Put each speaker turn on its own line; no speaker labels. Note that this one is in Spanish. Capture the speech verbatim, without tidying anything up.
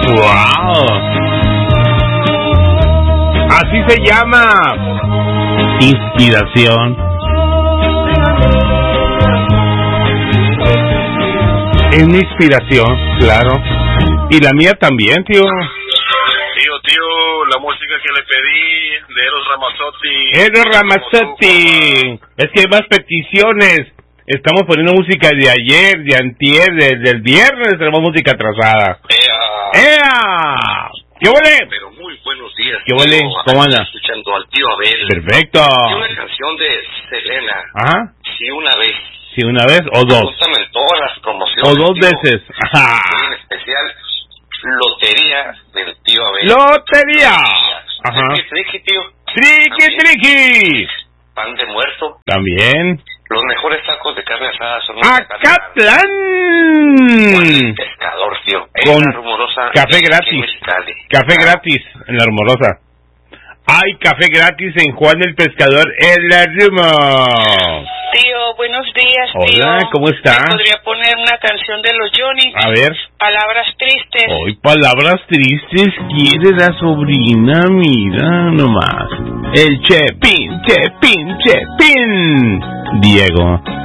¡Wow! Así se llama. Inspiración. Es mi inspiración, claro. Y la mía también, tío.
Tío, tío, la música que le pedí de Eros Ramazzotti.
Eros Ramazzotti. Es que hay más peticiones. Estamos poniendo música de ayer, de antier, de, del viernes. Tenemos música atrasada.
¡Ea!
¡Ea! ¿Qué huele?
Pero muy buenos días.
¿Qué huele?
Tío.
¿Cómo anda?
Escuchando al tío Abel.
Perfecto.
Y una canción de Selena.
Ajá.
Sí, una vez.
Sí, una vez o dos.
Justamente en todas las promociones.
O dos
tío.
veces. Ajá.
En especial, Lotería del tío Abel.
¡Lotería! Ajá.
Triqui, triqui, tío.
¡Triqui, triqui!
Pan de muerto.
También.
Los mejores tacos de carne asada son...
¡Acatlán!
Pescador, tío.
Con
la rumorosa
café gratis. Café gratis en la Rumorosa. Hay café gratis en Juan el Pescador en la Rumo.
Tío, buenos días, tío.
Hola, ¿cómo está?
¿Me podría poner una canción de los Johnny?
A ver.
Palabras tristes.
Hoy palabras tristes quiere la sobrina, mira nomás. El Chepín, Chepín, Chepín. Diego.